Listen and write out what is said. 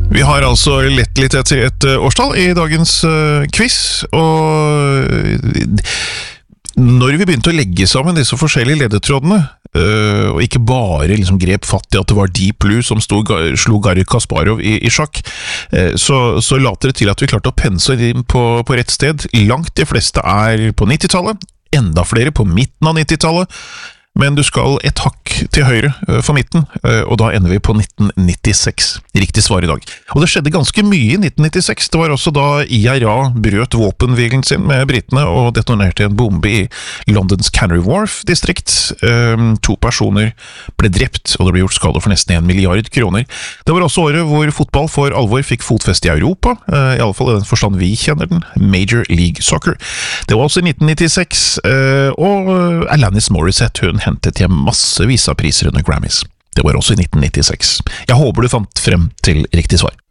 Vi har altså lett litt etter et årstall i dagens quiz, og når vi begynte å legge sammen disse forskjellige ledetrådene, og ikke bare liksom grep fatt i at det var Deep Blue som slo Garry Kasparov i sjakk, så later det til at vi klarte å pense inn på rett sted. Langt de fleste er på 90-tallet, enda flere på midten av 90-tallet, men du skal et hakk til høyre for midten, og da ender vi på 1996. Riktig svar i dag. Og det skjedde ganske mye i 1996. Det var også da IRA brøt våpenhvilen sin med britene og detonerte en bombe i Londons Canary Wharf-distrikt. 2 personer ble drept, og det ble gjort skade for nesten 1 milliard kroner. Det var også året hvor fotball for alvor fikk fotfeste i Europa, i alle fall i den forstand vi kjenner den, Major League Soccer. Det var også i 1996, og Alanis Morissette, hun hentet hjem massevis av priser under Grammys. Det var også i 1996. Jeg håper du fant frem til riktig svar.